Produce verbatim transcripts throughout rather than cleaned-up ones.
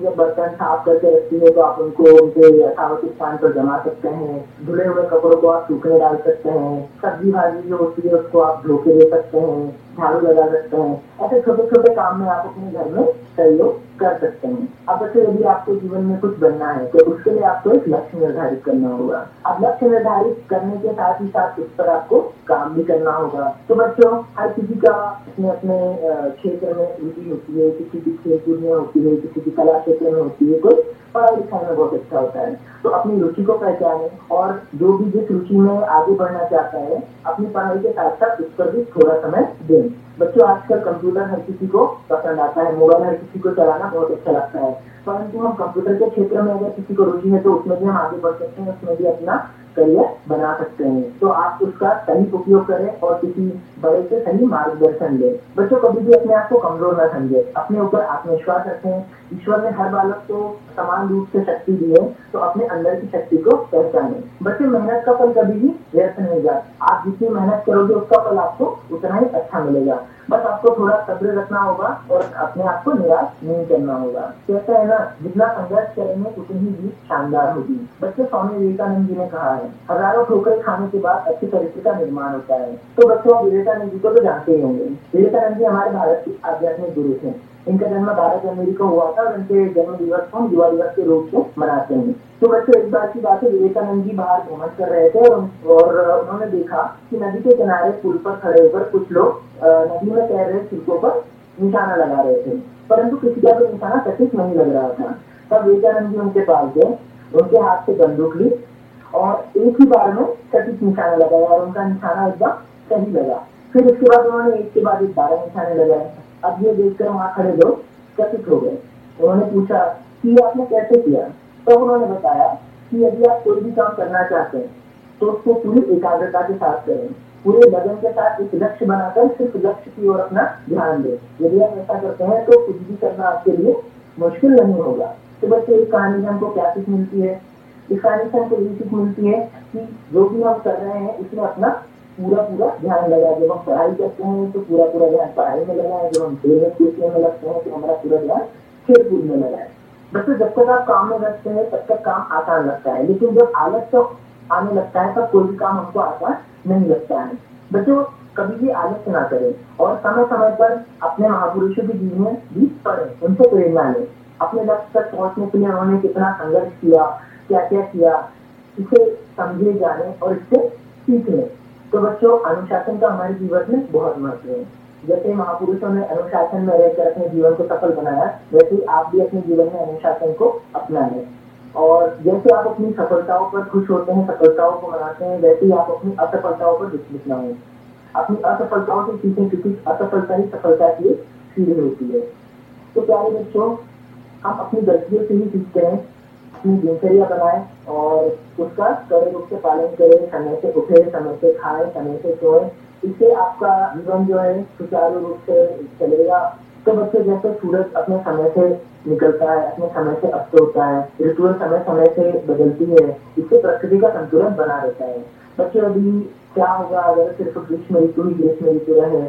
जब बर्तन साफ करके रखती है तो आप उनको उनके यथावत स्थान पर जमा सकते हैं। धुले हुए कपड़ों को आप सूखने डाल सकते हैं। सब्जी भाजी जो होती है उसको आप धो के दे सकते हैं, झाड़ू लगा सकते हैं। ऐसे छोटे छोटे काम में आप अपने घर में सहयोग कर सकते हैं। अब बच्चों, यदि आपको जीवन में कुछ बनना है तो उसके लिए आपको एक लक्ष्य निर्धारित करना होगा। अब लक्ष्य निर्धारित करने के साथ ही साथ उस पर आपको काम भी करना होगा। तो बच्चों, हर किसी का अपने अपने क्षेत्र में रुचि होती है, किसी की खेल कूद में होती है, किसी की कला क्षेत्र में होती है, कोई पढ़ाई लिखाई में बहुत अच्छा होता है। तो अपनी रुचि को पहचाने और जो भी जिस रुचि में आगे बढ़ना चाहता है अपनी पढ़ाई के साथ साथ उस पर भी थोड़ा समय दें। बच्चों, आजकल कंप्यूटर हर किसी को पसंद आता है, मोबाइल हर किसी को चलाना बहुत अच्छा लगता है, परंतु हम कंप्यूटर के क्षेत्र में अगर किसी को रुचि है तो उसमें भी हम आगे बढ़ सकते हैं, उसमें भी अपना करियर बना सकते हैं। तो आप उसका सही उपयोग करें और किसी बड़े से सही मार्गदर्शन लें। बच्चों, कभी भी अपने आप को कमजोर न समझे, अपने ऊपर आत्मविश्वास रखें। ईश्वर ने हर बालक को समान रूप से शक्ति दी है, तो अपने अंदर की शक्ति को पहचानें। बच्चों, मेहनत का फल कभी भी व्यर्थ नहीं जाता। आप जितनी मेहनत करोगे उसका फल आपको उतना ही अच्छा मिलेगा। बस आपको थोड़ा सब्र रखना होगा और अपने आप को निराश नहीं करना होगा। कहते हैं ना, जितना संघर्ष करेंगे उतनी ही जीत शानदार होगी। बच्चों, स्वामी विवेकानंद जी ने कहा है, हजारों ठोकरें खाने के बाद अच्छे चरित्र का निर्माण होता है। तो बच्चों, विवेकानंद जी को तो जानते ही होंगे। विवेकानंद जी हमारे भारत के आध्यात्मिक गुरु थे। इनका जन्म बारह जनवरी को हुआ था और इनके जन्म दिवस को युवा दिवस के रूप से मनाते हैं। तो बच्चों, एक बार की बात है, विवेकानंद जी बाहर भ्रमण कर रहे थे और उन्होंने देखा कि नदी के किनारे पुल पर खड़े होकर कुछ लोग नदी में तैर रहे छिड़कों पर निशाना लगा रहे थे, परंतु किसी का भी निशाना सटीक नहीं लग रहा था। तब विवेकानंद जी उनके पास गए, उनके हाथ से बंदूक ली और एक ही बार में सटीक निशाना लगाया और उनका निशाना एकदम सही लगा। फिर उसके बाद उन्होंने एक के बाद एक बारह निशाने लगाए। अब ये देखकर वहाँ खड़े लोग चकित हो गए। उन्होंने पूछा कि आपने कैसे किया? तो उन्होंने बताया कि यदि आप कोई भी काम करना चाहते हैं तो उसको पूरी एकाग्रता के साथ करें, पूरे लगन के साथ एक लक्ष्य बनाकर सिर्फ लक्ष्य की ओर अपना ध्यान दें। यदि आप ऐसा करते हैं तो कुछ भी करना आपके लिए मुश्किल नहीं होगा। तो बच्चे, इस कहानी से हमको क्या सीख मिलती है? इस कहानी से हमको ये सीख मिलती है कि जो भी हम कर रहे हैं उसमें अपना पूरा पूरा ध्यान लगाए। जब हम पढ़ाई करते हैं तो पूरा पूरा ध्यान पढ़ाई में लगाए, जब हम खेल में कूदने में लगते हैं तो हमारा पूरा ध्यान खेल कूद में लगाए। बच्चों, जब तक आप काम में लगते हैं तब तक काम आसान लगता है, लेकिन जब आलस्य आने लगता है तब कोई भी काम हमको आसान नहीं लगता है। बच्चों, कभी भी आलस्य ना करें और समय समय पर अपने महापुरुषों की जीवन भी पढ़ें, उनसे प्रेरणा लें। अपने लक्ष्य तक पहुंचने के लिए उन्होंने कितना संघर्ष किया, क्या क्या किया, इसे समझे, जाने और इससे सीख लें। तो बच्चों, अनुशासन का हमारे जीवन में बहुत महत्व है। जैसे महापुरुषों ने अनुशासन में रहकर अपने जीवन को सफल बनाया, वैसे आप भी अपने जीवन में अनुशासन को अपनाएं। और जैसे आप अपनी सफलताओं पर खुश होते हैं, सफलताओं को मनाते हैं, वैसे ही आप अपनी असफलताओं पर विचलित ना हों। अपनी असफलताओं से सीखें, क्योंकि असफलता ही सफलता की सीढ़ी होती है। तो प्यारे बच्चों, हम अपनी गलतियों से ही सीखते हैं। अपनी दिनचर्या बनाएं और उसका कड़े रूप से पालन करें। समय से उठे, समय से खाएं, समय से सोएं। इससे आपका जीवन जो है सुचारू रूप से चलेगा। तो बच्चे, जैसे सूरज अपने समय से निकलता है, अपने समय से अस्त होता है, ऋतुएं समय समय से बदलती है, इससे प्रकृति का संतुलन बना रहता है। बच्चों, अभी क्या होगा अगर सिर्फ ग्रीष्म ऋतु ही ग्रीष्म ऋतु रहे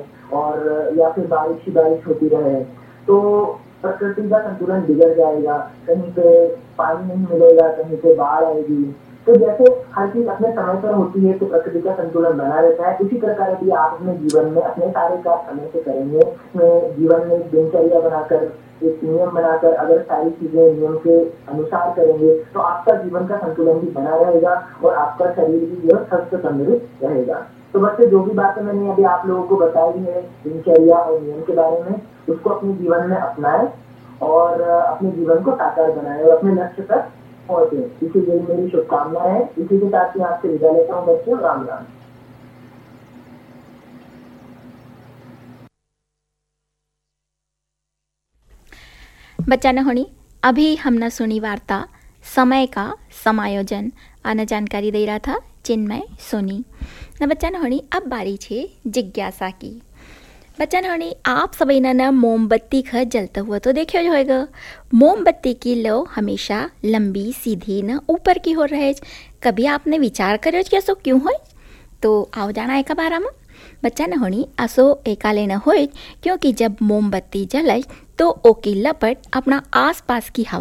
और या फिर बारिश ही बारिश होती रहे, तो प्रकृति का संतुलन बिगड़ जाएगा। कहीं पे पानी नहीं मिलेगा, कहीं पे बाढ़ आएगी। तो जैसे हर चीज अपने समय पर होती है तो प्रकृति का संतुलन बना रहता है, उसी प्रकार भी आप अपने जीवन में अपने सारे काम समय से करेंगे। अपने जीवन में दिनचर्या बनाकर, एक नियम बनाकर अगर सारी चीजें नियम के अनुसार करेंगे तो आपका जीवन का संतुलन भी बना रहेगा और आपका शरीर भी जो स्वस्थ तंदुरुस्त रहेगा। तो बच्चे, जो भी बातें मैंने अभी आप लोगों को बताई है दिनचर्या और नियम के बारे में, उसको अपने जीवन में अपनाएं और अपने जीवन को साकार बनाएं और अपने लक्ष्य तक पहुंचे। इसी लिए मेरी शुभकामनाएं है। इसी के साथ मैं आपसे विदा लेता हूँ बच्चों। राम राम। बच्चा ने होनी अभी हमने सुनी वार्ता समय का समायोजन आना जानकारी दे रहा था चिन्मय सोनी न। बच्चा ने होनी अब बारी छे जिज्ञासा की। बच्चा ने होनी आप सभी ने न मोमबत्ती का जलता हुआ तो देखो जो होगा। मोमबत्ती की लो हमेशा लंबी सीधी न ऊपर की हो रहे। कभी आपने विचार करो कि ऐसो क्यों हो? तो आओ जाना एक बार में। बच्चा ने होनी असो एकाले न हो, क्योंकि जब मोमबत्ती जले तो ओकी लपट अपना आस पास की हवा